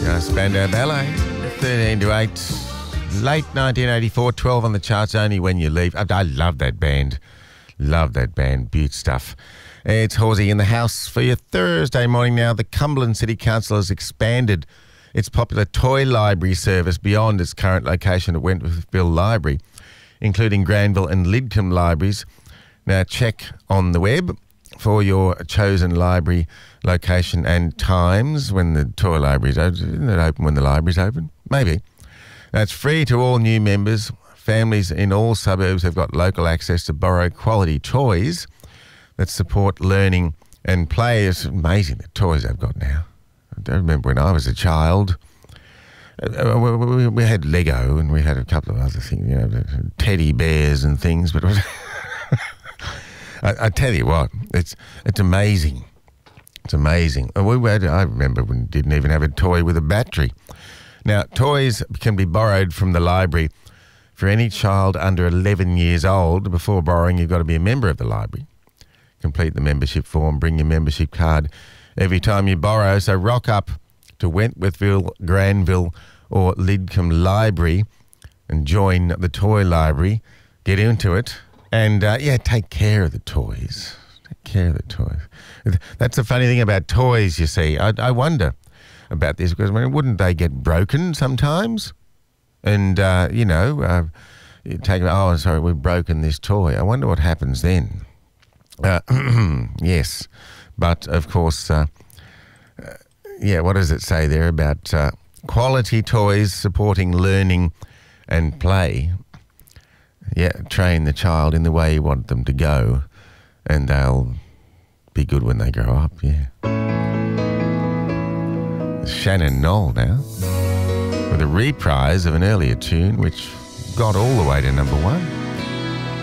Spandau Ballet, 13 to 8. Late 1984, 12 on the charts, Only When You Leave. I love that band. Love that band. Beaut stuff. It's Horsey in the house for your Thursday morning now. The Cumberland City Council has expanded its popular toy library service beyond its current location at Wentworthville Library, including Granville and Lidcombe libraries. Now check on the web for your chosen library location and times when the toy library's open. Isn't it open when the library's open? Maybe. Now, it's free to all new members. Families in all suburbs have got local access to borrow quality toys that support learning and play. It's amazing the toys they've got now. I don't remember when I was a child. We had Lego and we had a couple of other things, you know, teddy bears and things, but it was I tell you what, it's amazing. It's amazing. I remember when we didn't even have a toy with a battery. Now, toys can be borrowed from the library for any child under 11 years old. Before borrowing, you've got to be a member of the library. Complete the membership form, bring your membership card every time you borrow. So rock up to Wentworthville, Granville or Lidcombe Library and join the toy library. Get into it. And, take care of the toys. Take care of the toys. That's the funny thing about toys, you see. I wonder about this because, wouldn't they get broken sometimes? And, you take, oh, sorry, we've broken this toy. I wonder what happens then. Yes. But, of course, what does it say there about quality toys supporting learning and play? Yeah, train the child in the way you want them to go, and they'll be good when they grow up, yeah. Shannon Knoll now, with a reprise of an earlier tune which got all the way to number 1.